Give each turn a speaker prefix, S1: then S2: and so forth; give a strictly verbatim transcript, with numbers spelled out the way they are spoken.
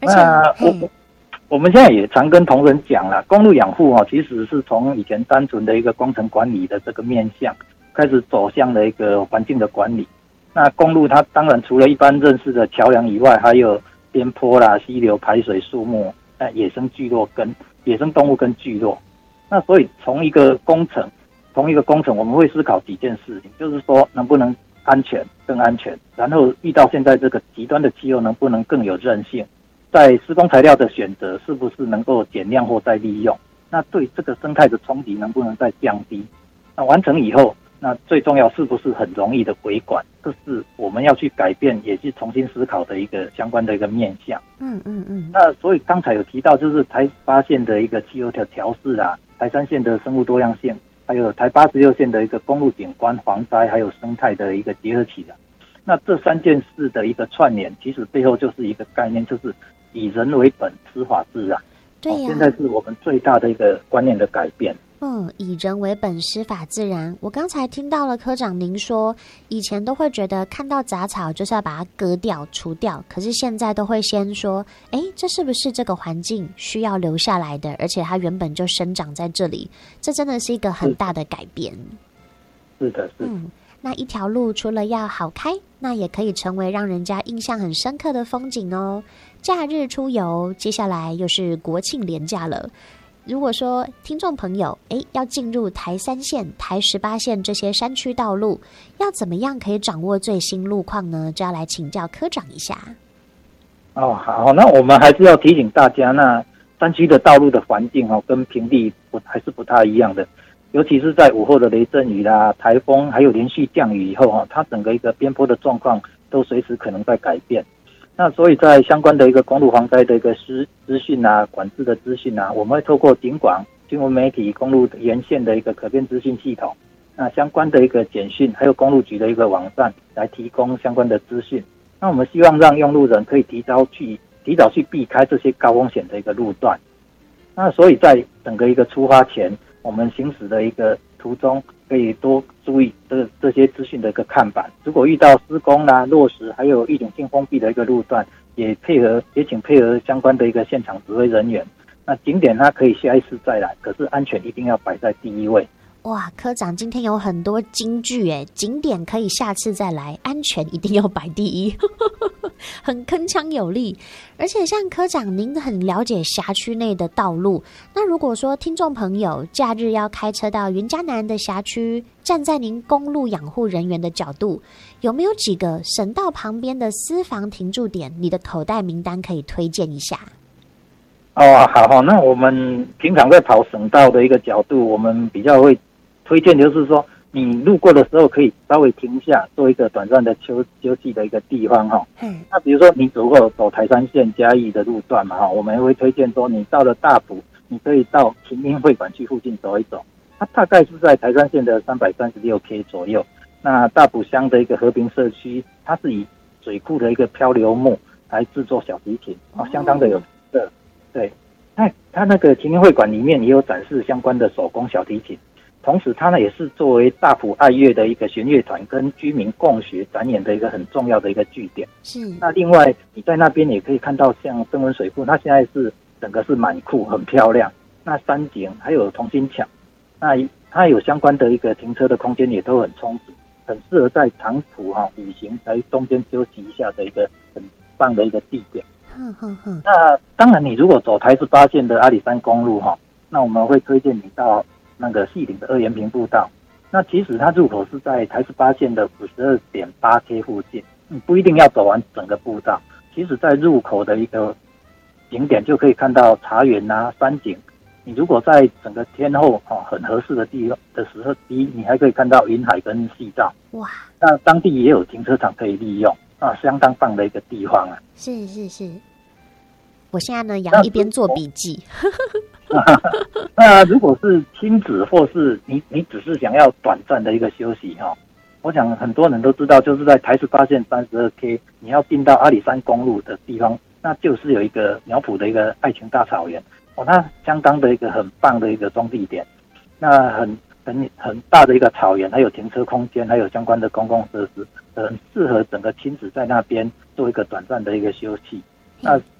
S1: 那我我们现在也常跟同仁讲啦，公路养护哦，其实是从以前单纯的一个工程管理的这个面向，开始走向了一个环境的管理。那公路它当然除了一般认识的桥梁以外，还有边坡啦、溪流、排水、树木、呃、野生聚落跟野生动物跟聚落。那所以从一个工程，从一个工程我们会思考几件事情，就是说能不能安全更安全，然后遇到现在这个极端的气候能不能更有韧性，在施工材料的选择是不是能够减量或再利用，那对这个生态的冲击能不能再降低，那完成以后，那最重要是不是很容易的维管，这是我们要去改变也是重新思考的一个相关的一个面向。
S2: 嗯嗯嗯。
S1: 那所以刚才有提到就是台八线的一个气候调调试啦，台三线的生物多样性，还有台八十六线的一个公路景观、防灾还有生态的一个结合起来。那这三件事的一个串联，其实背后就是一个概念，就是以人为本，施法自然。
S2: 对呀、啊，
S1: 现在是我们最大的一个观念的改变。
S2: 嗯，以人为本，施法自然。我刚才听到了科长您说，以前都会觉得看到杂草就是要把它割掉、除掉，可是现在都会先说，哎，这是不是这个环境需要留下来的？而且它原本就生长在这里，这真的是一个很大的改变。
S1: 是的，是的。
S2: 嗯，那一条路除了要好开，那也可以成为让人家印象很深刻的风景哦。假日出游，接下来又是国庆连假了。如果说听众朋友诶要进入台三线、台十八线这些山区道路，要怎么样可以掌握最新路况呢？就要来请教科长一下。
S1: 哦，好，那我们还是要提醒大家，那山区的道路的环境哦，跟平地不还是不太一样的，尤其是在午后的雷阵雨啦、台风，还有连续降雨以后哦，它整个一个边坡的状况都随时可能在改变。那所以在相关的一个公路防灾的一个资资讯啊、管制的资讯啊，我们会透过警广、新闻媒体、公路沿线的一个可变资讯系统，那相关的一个简讯，还有公路局的一个网站来提供相关的资讯。那我们希望让用路人可以提早去提早去避开这些高风险的一个路段。那所以在整个一个出发前，我们行驶的一个途中可以多注意这这些资讯的一个看板，如果遇到施工啦、落石还有预警性封闭的一个路段，也配合也请配合相关的一个现场指挥人员。那景点它可以下一次再来，可是安全一定要摆在第一位。
S2: 哇，科长今天有很多金句耶，景点可以下次再来，安全一定要摆第一，很铿锵有力。而且像科长您很了解辖区内的道路，那如果说听众朋友假日要开车到云嘉南的辖区，站在您公路养护人员的角度，有没有几个省道旁边的私房停驻点，你的口袋名单可以推荐一下？
S1: 哦，好好，那我们平常在跑省道的一个角度，我们比较会推荐就是说，你路过的时候可以稍微停下，做一个短暂的休休息的一个地方哈。嗯。那比如说你如果走台三线嘉义的路段嘛哈，我们会推荐说，你到了大埔，你可以到秦英会馆区附近走一走。它大概是在台三线的三百三十六 K 左右。那大埔乡的一个和平社区，它是以水库的一个漂流木来制作小提琴，哦，相当的有特。对，它它那个秦英会馆里面也有展示相关的手工小提琴。同时它呢也是作为大埔爱乐的一个弦乐团跟居民共学展演的一个很重要的一个据点。是。那另外你在那边也可以看到像曾文水库，它现在是整个是满库，很漂亮。那山景还有同心桥，那它有相关的一个停车的空间也都很充足，很适合在长途哈、啊、旅行在中间休息一下的一个很棒的一个地点。哼哼哼。那当然你如果走台十八线的阿里山公路哈、啊，那我们会推荐你到那个细岭的二延平步道，那其实它入口是在台十八线的五十二点八 K 附近，你不一定要走完整个步道，其实在入口的一个景点就可以看到茶园啊、山景。你如果在整个天候哦很合适的地方的时候，第一你还可以看到云海跟夕照，哇！那当地也有停车场可以利用啊，相当棒的一个地方啊。
S2: 是是是，我现在呢也要一边做笔记。
S1: 那如果是亲子或是你你只是想要短暂的一个休息哈，我想很多人都知道，就是在台十八线三十二 K， 你要进到阿里山公路的地方，那就是有一个苗圃的一个爱情大草原哦，它相当的一个很棒的一个中地点，那很很很大的一个草原，还有停车空间，还有相关的公共设施，很适合整个亲子在那边做一个短暂的一个休息。那